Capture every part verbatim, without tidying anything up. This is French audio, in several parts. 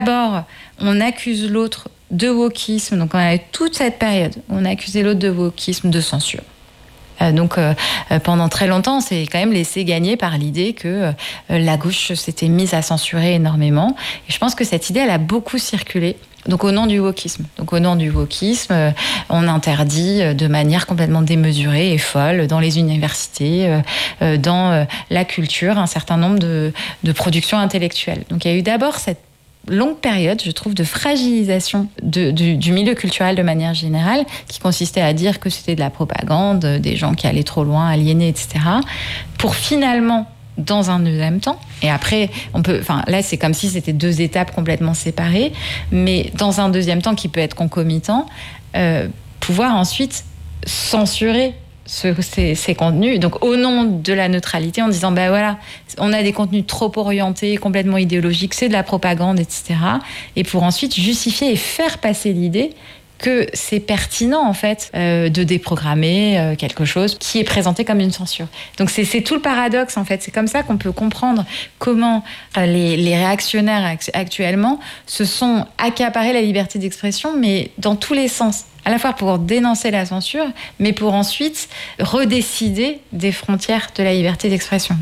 D'abord, on accuse l'autre de wokisme. Donc, on a eu toute cette période où on a accusé l'autre de wokisme, de censure. Euh, donc, euh, pendant très longtemps, on s'est quand même laissé gagner par l'idée que euh, la gauche s'était mise à censurer énormément. Et je pense que cette idée, elle a beaucoup circulé. Donc, au nom du wokisme. Donc, au nom du wokisme, euh, on interdit euh, de manière complètement démesurée et folle dans les universités, euh, euh, dans euh, la culture, un certain nombre de, de productions intellectuelles. Donc, il y a eu d'abord cette longue période, je trouve, de fragilisation de, du, du milieu culturel de manière générale, qui consistait à dire que c'était de la propagande, des gens qui allaient trop loin, aliénés, et cetera, pour finalement, dans un deuxième temps, et après, on peut, enfin, là, c'est comme si c'était deux étapes complètement séparées, mais dans un deuxième temps qui peut être concomitant, euh, pouvoir ensuite censurer Ce, ces, ces contenus, donc au nom de la neutralité, en disant ben voilà, on a des contenus trop orientés, complètement idéologiques, c'est de la propagande, et cetera. Et pour ensuite justifier et faire passer l'idée que c'est pertinent en fait euh, de déprogrammer euh, quelque chose qui est présenté comme une censure. Donc c'est, c'est tout le paradoxe en fait. C'est comme ça qu'on peut comprendre comment euh, les, les réactionnaires actuellement se sont accaparés la liberté d'expression, mais dans tous les sens. À la fois pour dénoncer la censure, mais pour ensuite redécider des frontières de la liberté d'expression.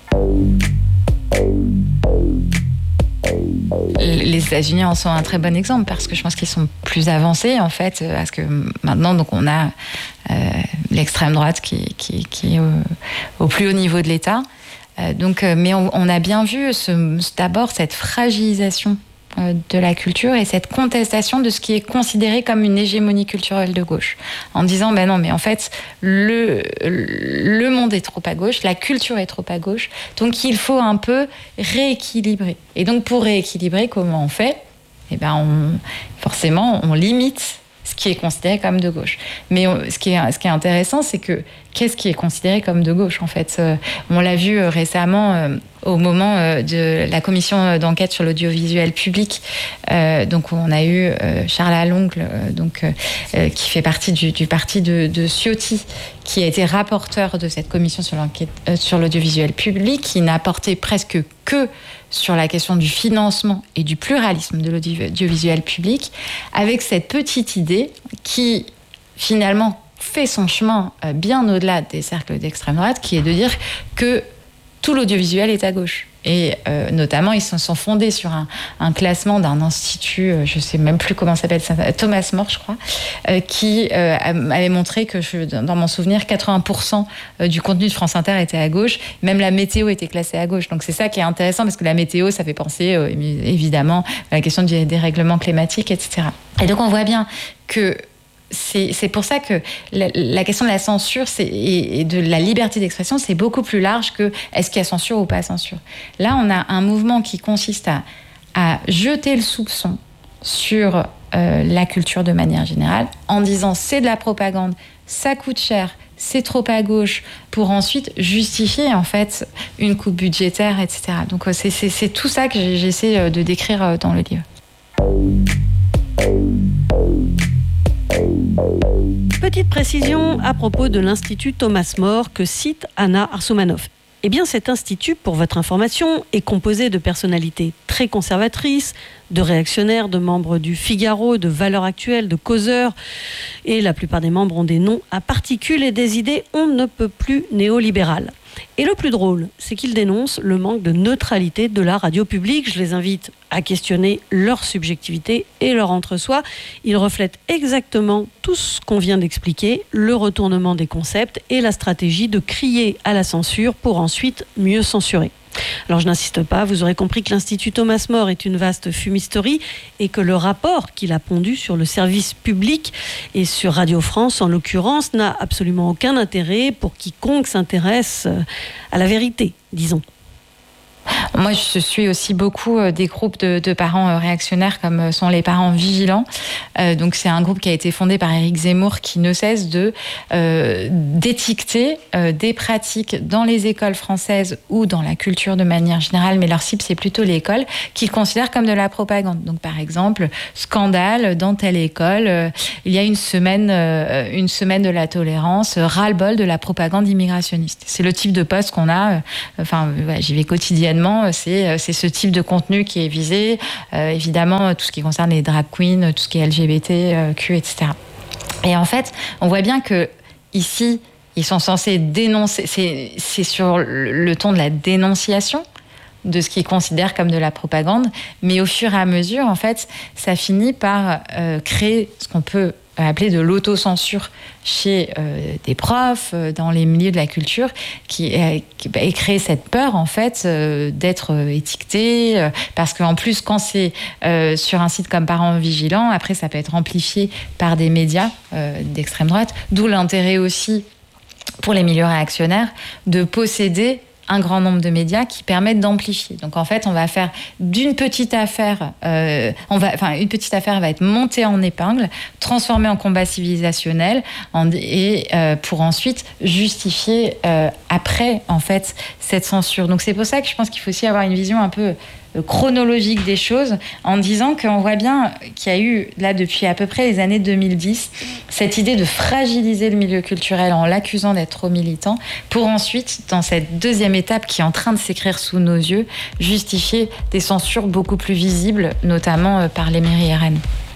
Les États-Unis en sont un très bon exemple parce que je pense qu'ils sont plus avancés en fait, parce que maintenant donc on a euh, l'extrême droite qui, qui, qui est au, au plus haut niveau de l'État. Euh, donc, mais on, on a bien vu ce, d'abord cette fragilisation de la culture et cette contestation de ce qui est considéré comme une hégémonie culturelle de gauche, en disant ben non mais en fait le, le monde est trop à gauche, la culture est trop à gauche, donc il faut un peu rééquilibrer. Et donc pour rééquilibrer, comment on fait ? Eh ben on, forcément on limite ce qui est considéré comme de gauche. Mais on, ce, qui est, ce qui est intéressant, c'est que qu'est-ce qui est considéré comme de gauche en fait euh, on l'a vu euh, récemment euh, au moment euh, de la commission d'enquête sur l'audiovisuel public. Euh, donc on a eu euh, Charles Alongle, euh, donc euh, qui fait partie du, du parti de, de Ciotti, qui a été rapporteur de cette commission sur l'enquête euh, sur l'audiovisuel public, qui n'a porté presque que sur la question du financement et du pluralisme de l'audiovisuel public, avec cette petite idée qui finalement fait son chemin bien au-delà des cercles d'extrême droite, qui est de dire que tout l'audiovisuel est à gauche. Et euh, notamment, ils se sont fondés sur un, un classement d'un institut, euh, je ne sais même plus comment ça s'appelle, Thomas More, je crois, euh, qui euh, avait montré que, je, dans mon souvenir, quatre-vingts pour cent du contenu de France Inter était à gauche. Même la météo était classée à gauche. Donc c'est ça qui est intéressant, parce que la météo, ça fait penser, euh, évidemment, à la question du dérèglement climatique, et cetera. Et donc on voit bien que C'est, c'est pour ça que la, la question de la censure c'est, et, et de la liberté d'expression, c'est beaucoup plus large que est-ce qu'il y a censure ou pas censure. Là, on a un mouvement qui consiste à, à jeter le soupçon sur euh, la culture de manière générale, en disant c'est de la propagande, ça coûte cher, c'est trop à gauche, pour ensuite justifier en fait une coupe budgétaire, et cetera. Donc c'est, c'est, c'est tout ça que j'essaie de décrire dans le livre. Petite précision à propos de l'Institut Thomas More que cite Anna Arsoumanoff. Eh bien, cet institut, pour votre information, est composé de personnalités très conservatrices, de réactionnaires, de membres du Figaro, de Valeurs Actuelles, de Causeur. Et la plupart des membres ont des noms à particules et des idées on ne peut plus néolibérales. Et le plus drôle, c'est qu'ils dénoncent le manque de neutralité de la radio publique. Je les invite à questionner leur subjectivité et leur entre-soi. Ils reflètent exactement tout ce qu'on vient d'expliquer, le retournement des concepts et la stratégie de crier à la censure pour ensuite mieux censurer. Alors je n'insiste pas, vous aurez compris que l'Institut Thomas More est une vaste fumisterie et que le rapport qu'il a pondu sur le service public et sur Radio France en l'occurrence n'a absolument aucun intérêt pour quiconque s'intéresse à la vérité, disons. Moi, je suis aussi beaucoup des groupes de, de parents réactionnaires comme sont les parents vigilants. Euh, donc, c'est un groupe qui a été fondé par Éric Zemmour qui ne cesse de euh, d'étiqueter euh, des pratiques dans les écoles françaises ou dans la culture de manière générale, mais leur cible, c'est plutôt l'école, qu'ils considèrent comme de la propagande. Donc, par exemple, scandale dans telle école, euh, il y a une semaine, euh, une semaine de la tolérance, euh, ras-le-bol de la propagande immigrationniste. C'est le type de poste qu'on a. Euh, enfin, ouais, j'y vais quotidiennement événement, c'est, c'est ce type de contenu qui est visé. Euh, évidemment, tout ce qui concerne les drag queens, tout ce qui est L G B T Q, et cetera. Et en fait, on voit bien que ici, ils sont censés dénoncer. C'est, c'est sur le ton de la dénonciation de ce qu'ils considèrent comme de la propagande, mais au fur et à mesure, en fait, ça finit par euh, créer ce qu'on peut appeler de l'autocensure chez euh, des profs, euh, dans les milieux de la culture, qui, euh, qui bah, et créer cette peur, en fait, euh, d'être euh, étiqueté, euh, parce qu'en plus, quand c'est euh, sur un site comme Parents Vigilants, après, ça peut être amplifié par des médias euh, d'extrême droite, d'où l'intérêt aussi, pour les milieux réactionnaires, de posséder un grand nombre de médias qui permettent d'amplifier. Donc en fait, on va faire d'une petite affaire, euh, on va, enfin une petite affaire va être montée en épingle, transformée en combat civilisationnel, en, et euh, pour ensuite justifier euh, après en fait cette censure. Donc c'est pour ça que je pense qu'il faut aussi avoir une vision un peu chronologique des choses, en disant qu'on voit bien qu'il y a eu, là, depuis à peu près les années deux mille dix, cette idée de fragiliser le milieu culturel en l'accusant d'être trop militant, pour ensuite, dans cette deuxième étape qui est en train de s'écrire sous nos yeux, justifier des censures beaucoup plus visibles, notamment par les mairies R N.